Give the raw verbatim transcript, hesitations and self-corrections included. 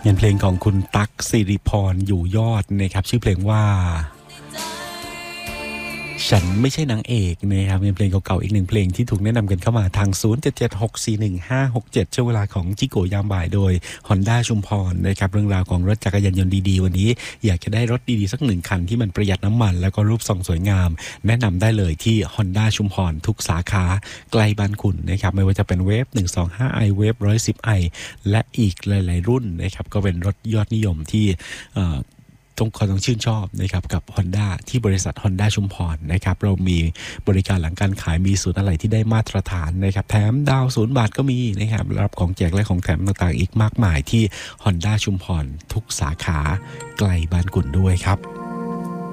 งานเพลงของคุณตั๊กสิริพรอยู่ยอดนะครับชื่อเพลงว่าฉันไม่ใช่นางเอกนะครับเป็นเพลงเก่าๆอีกหนึ่งเพลงที่ถูกแนะนำกันเข้ามาทางศูนย์ เจ็ด เจ็ด หก สี่ หนึ่ง ห้า หก เจ็ดช่วงเวลาของจิโกยามบ่ายโดย Honda ชุมพรนะครับเรื่องราวของรถจักรยานยนต์ดีๆวันนี้อยากจะได้รถดีๆสักหนึ่งคันที่มันประหยัดน้ำมันแล้วก็รูปทรงสวยงามแนะนำได้เลยที่ Honda ชุมพรทุกสาขาใกล้บ้านคุณนะครับไม่ว่าจะเป็นเวฟ หนึ่งสองห้าไอ เวฟ หนึ่งร้อยสิบไอ และอีกหลายๆรุ่นนะครับก็เป็นรถยอดนิยมที่ต้องขอต้องชื่นชอบนะครับกับ Honda ที่บริษัท Honda ชุมพรนะครับเรามีบริการหลังการขายมีศูนย์อะไหล่ที่ได้มาตรฐานนะครับแถมดาวศูนย์บาทก็มีนะครับรับของแจกและของแถมต่างๆอีกมากมายที่ Honda ชุมพรทุกสาขาใกล้บ้านคุณด้วยครับ